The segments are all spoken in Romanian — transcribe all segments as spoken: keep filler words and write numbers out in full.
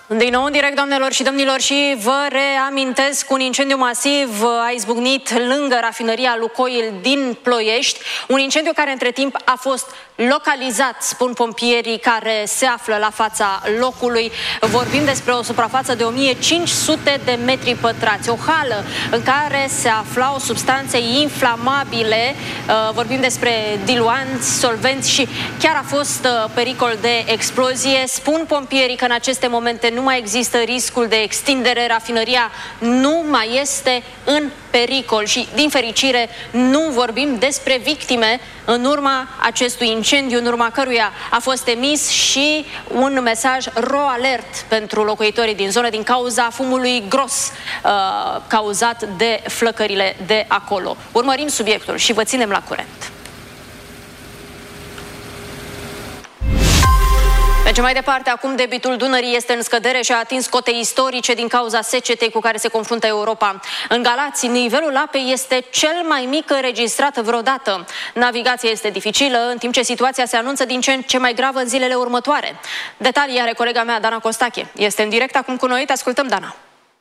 Din nou în direct, doamnelor și domnilor, și vă reamintesc, un incendiu masiv a izbucnit lângă rafinăria Lukoil din Ploiești, un incendiu care între timp a fost localizat, spun pompierii care se află la fața locului. Vorbim despre o suprafață de o mie cinci sute de metri pătrați, o hală în care se aflau substanțe inflamabile, vorbim despre diluanți, solvenți și chiar a fost pericol de explozie. Spun pompierii că în aceste momente nu mai există riscul de extindere, rafinăria nu mai este în pericol și, din fericire, nu vorbim despre victime în urma acestui incendiu, în urma căruia a fost emis și un mesaj ro alert pentru locuitorii din zonă din cauza fumului gros uh, cauzat de flăcările de acolo. Urmărim subiectul și vă ținem la curent. Mergem mai departe. Acum debitul Dunării este în scădere și a atins cote istorice din cauza secetei cu care se confruntă Europa. În Galați, nivelul apei este cel mai mic înregistrat vreodată. Navigația este dificilă, în timp ce situația se anunță din ce în ce mai gravă în zilele următoare. Detalii are colega mea, Dana Costache. Este în direct acum cu noi. Te ascultăm, Dana.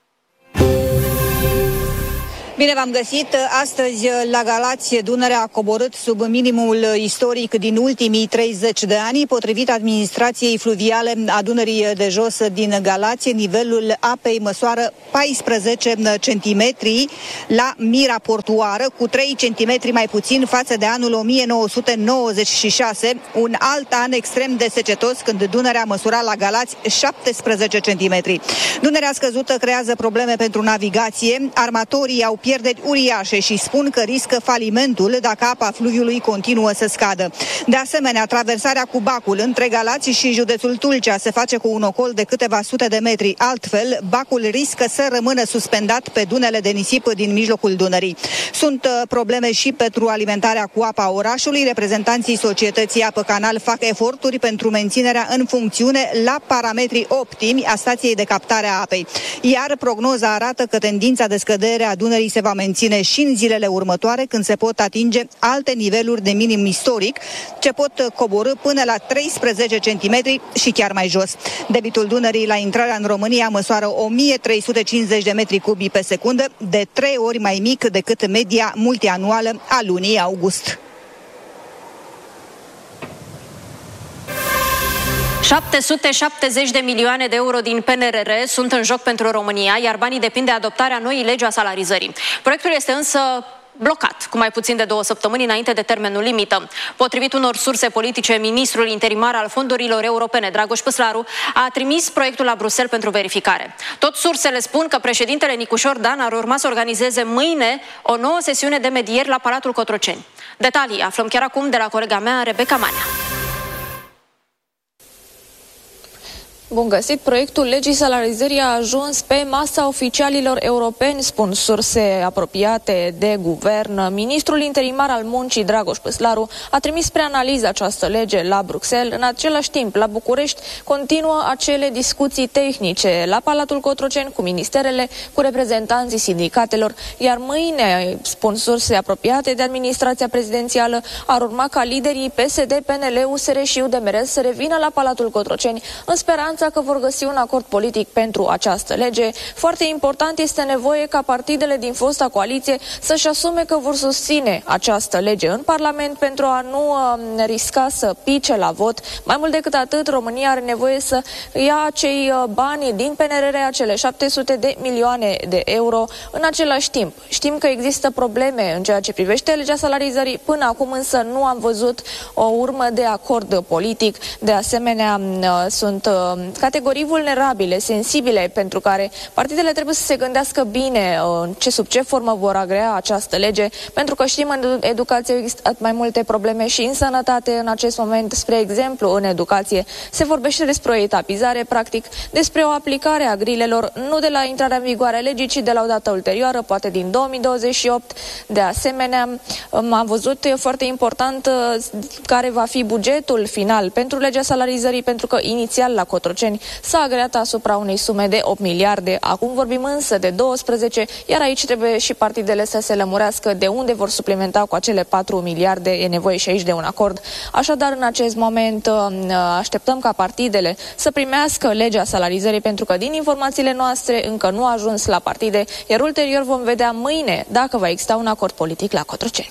Bine v-am găsit! Astăzi la Galați Dunărea a coborât sub minimul istoric din ultimii treizeci de ani. Potrivit administrației fluviale a Dunării de Jos din Galați, nivelul apei măsoară paisprezece centimetri la Mira Portoară, cu trei centimetri mai puțin față de anul o mie nouă sute nouăzeci și șase, un alt an extrem de secetos când Dunărea măsura la Galați șaptesprezece centimetri. Dunărea scăzută creează probleme pentru navigație. Armatorii au pierderi uriașe și spun că riscă falimentul dacă apa fluviului continuă să scadă. De asemenea, traversarea cu bacul între Galați și județul Tulcea se face cu un ocol de câteva sute de metri. Altfel, bacul riscă să rămână suspendat pe dunele de nisip din mijlocul Dunării. Sunt uh, probleme și pentru alimentarea cu apa orașului. Reprezentanții societății Apă Canal fac eforturi pentru menținerea în funcțiune la parametri optimi a stației de captare a apei. Iar prognoza arată că tendința de scădere a Dunării se va menține și în zilele următoare, când se pot atinge alte niveluri de minim istoric, ce pot coborî până la treisprezece centimetri și chiar mai jos. Debitul Dunării la intrarea în România măsoară o mie trei sute cincizeci de metri cubi pe secundă, de trei ori mai mic decât media multianuală a lunii august. șapte sute șaptezeci de milioane de euro din P N R R sunt în joc pentru România, iar banii depind de adoptarea noii legi a salarizării. Proiectul este însă blocat, cu mai puțin de două săptămâni înainte de termenul limită. Potrivit unor surse politice, ministrul interimar al fondurilor europene, Dragoș Păslaru, a trimis proiectul la Bruxelles pentru verificare. Tot sursele spun că președintele Nicușor Dan ar urma să organizeze mâine o nouă sesiune de medieri la Palatul Cotroceni. Detalii aflăm chiar acum de la colega mea, Rebecca Manea. Bun găsit! Proiectul legii salarizării a ajuns pe masa oficialilor europeni, spun surse apropiate de guvern. Ministrul interimar al muncii, Dragoș Păslaru, a trimis spre analiză această lege la Bruxelles. În același timp, la București, continuă acele discuții tehnice la Palatul Cotroceni cu ministerele, cu reprezentanții sindicatelor, iar mâine, spun surse apropiate de administrația prezidențială, ar urma ca liderii P S D, P N L, U S R și U D M R să revină la Palatul Cotroceni în speranța că vor găsi un acord politic pentru această lege. Foarte important, este nevoie ca partidele din fosta coaliție să-și asume că vor susține această lege în Parlament pentru a nu uh, risca să pice la vot. Mai mult decât atât, România are nevoie să ia acei uh, bani din P N R R, acele șapte sute de milioane de euro. În același timp, știm că există probleme în ceea ce privește legea salarizării. Până acum însă nu am văzut o urmă de acord politic. De asemenea, uh, sunt uh, categorii vulnerabile, sensibile, pentru care partidele trebuie să se gândească bine în ce, sub ce formă vor agrea această lege, pentru că știm, în educație există mai multe probleme și în sănătate în acest moment. Spre exemplu, în educație se vorbește despre o etapizare, practic despre o aplicare a grilelor, nu de la intrarea în vigoare a legii, ci de la o dată ulterioară, poate din două mii douăzeci și opt. De asemenea, am văzut, e foarte important care va fi bugetul final pentru legea salarizării, pentru că inițial la Cotroceni Cotroceni s-a agreat asupra unei sume de opt miliarde. Acum vorbim însă de doisprezece, iar aici trebuie și partidele să se lămurească de unde vor suplimenta cu acele patru miliarde. E nevoie și aici de un acord. Așadar, în acest moment așteptăm ca partidele să primească legea salarizării, pentru că din informațiile noastre încă nu a ajuns la partide, iar ulterior vom vedea mâine dacă va exista un acord politic la Cotroceni.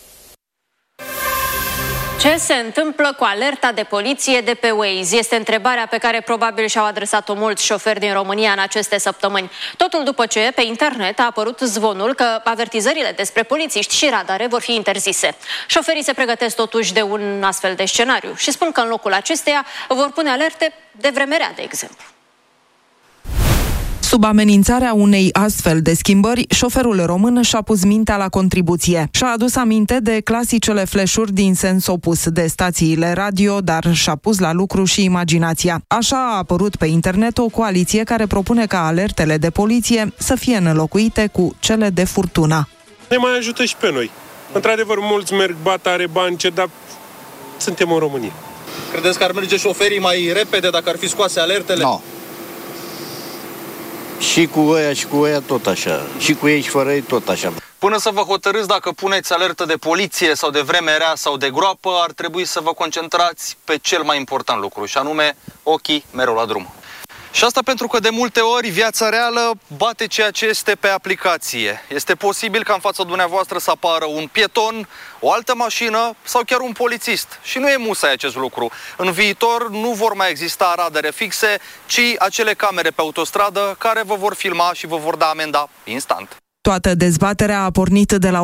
Ce se întâmplă cu alerta de poliție de pe Waze? Este întrebarea pe care probabil și-au adresat-o mulți șoferi din România în aceste săptămâni. Totul după ce pe internet a apărut zvonul că avertizările despre polițiști și radare vor fi interzise. Șoferii se pregătesc totuși de un astfel de scenariu și spun că în locul acesteia vor pune alerte de vreme rea, de exemplu. Sub amenințarea unei astfel de schimbări, șoferul român și-a pus mintea la contribuție. Și-a adus aminte de clasicele flash-uri din sens opus, de stațiile radio, dar și-a pus la lucru și imaginația. Așa a apărut pe internet o coaliție care propune ca alertele de poliție să fie înlocuite cu cele de furtună. Ne mai ajută și pe noi. Într-adevăr, mulți merg, bat, are bani, ce, dar suntem în România. Credeți că ar merge șoferii mai repede dacă ar fi scoase alertele? Nu. No. Și cu ăia și cu ăia tot așa. Și cu ei și fără ei tot așa. Până să vă hotărâți dacă puneți alertă de poliție sau de vreme rea sau de groapă, ar trebui să vă concentrați pe cel mai important lucru, și anume ochii mereu la drum. Și asta pentru că de multe ori viața reală bate ceea ce este pe aplicație. Este posibil ca în fața dumneavoastră să apară un pieton, o altă mașină sau chiar un polițist. Și nu e musai acest lucru. În viitor nu vor mai exista radare fixe, ci acele camere pe autostradă care vă vor filma și vă vor da amenda instant. Toată dezbaterea a pornit de la